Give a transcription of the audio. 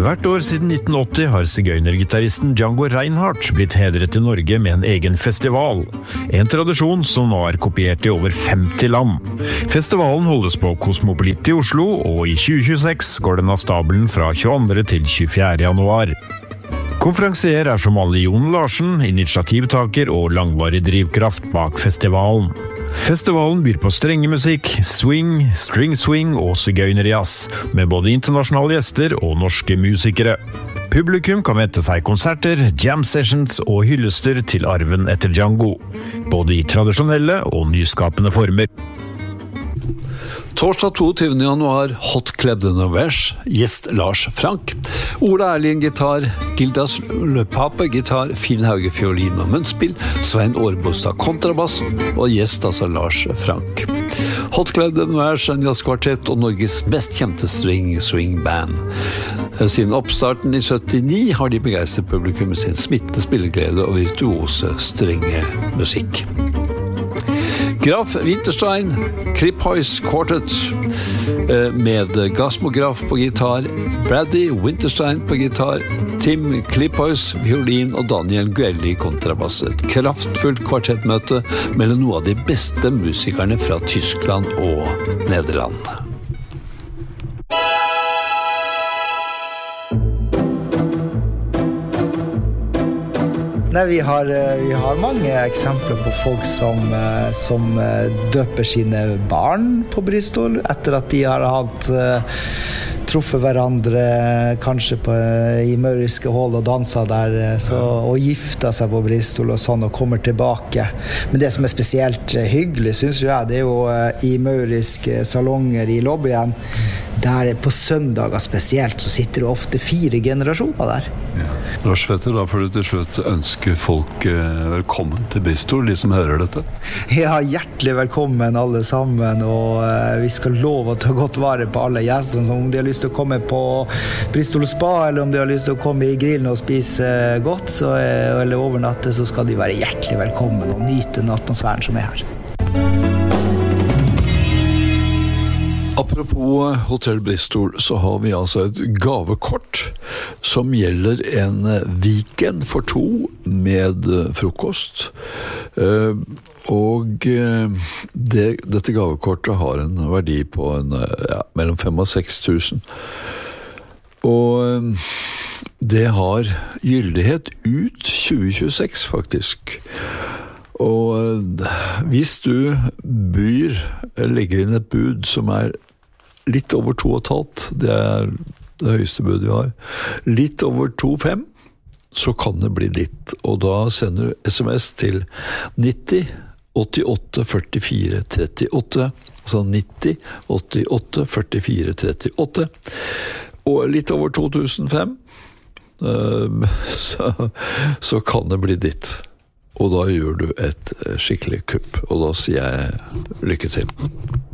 Hvert år siden 1980 har sigøynergitaristen Django Reinhardt blitt hedret i Norge med en egen festival. En tradisjon som nå er kopiert i over 50 land. Festivalen holdes på Kosmopolit i Oslo, og i 2026 går den av stabelen fra 22. til 24. januar. Konferansier er som alle Jon Larsen, initiativtaker og langvarig drivkraft bak festivalen. Festivalen byr på strengemusikk, swing, string swing og sigøynerjazz, med både internasjonale gjester og norske musikere. Publikum kan vente seg konserter, jam sessions og hyllester til arven etter Django, både i tradisjonelle og nyskapende former. Torsdag 22. januar, Hot Club de Nevers, gjest Lars Frank. Ola Erlien gitar, Gildas Løpape gitar, Finn Hauge fiolin og munnspill, Svein Årbostad kontrabass og gjest altså Lars Frank. Hot Club de Nevers, en jazzkvartett og Norges mest kjente swing-band. Siden oppstarten i 79 har de begeistret publikum med sin smittende spilleglede og virtuose strenge musikk. Graf Winterstein, Klipphøys Quartet med Gasmo Graf på gitar, Brady Winterstein på gitar, Tim Klipphøys violin og Daniel Guelli kontrabass. Et kraftfullt kvartettmøte mellom noen av de beste musikerne fra Tyskland og Nederland. Nei, vi har mange eksempler på folk som døper sine barn på Bristol etter at de har hatt truffet hverandre kanskje i mauriske hål og danset der og gifta seg på Bristol og sånn og kommer tilbake. Men det som er spesielt hyggelig, synes jeg, det er jo i mauriske salonger i lobbyen. Der på søndager spesielt så sitter det ofte 4 generasjoner der. Ja. Lars Petter, da får du til slutt ønske folk velkommen til Bristol, de som hører dette. Ja, hjertelig velkommen alle sammen, og vi skal love å ta godt vare på alle gjestene. Så om de har lyst til å komme på Bristol Spa, eller om de har lyst til å komme i grillen og spise godt, eller overnatte, så skal de være hjertelig velkommen og nyte den atmosfæren som er her. Apropos Hotel Bristol, så har vi altså et gavekort som gjelder en weekend for 2 med frokost. Og dette gavekortet har en verdi på mellom 5 og 6 000. Og det har gyldighet ut 2026 faktisk. Og hvis du legger inn et bud som er litt over 2,5, det er det høyeste budet vi har, litt over 2,5, så kan det bli ditt. Og da sender du SMS til 90 88 44 38, altså 90 88 44 38, og litt over 2005, så kan det bli ditt. Og da gjør du et skikkelig kupp, og da sier jeg lykke til.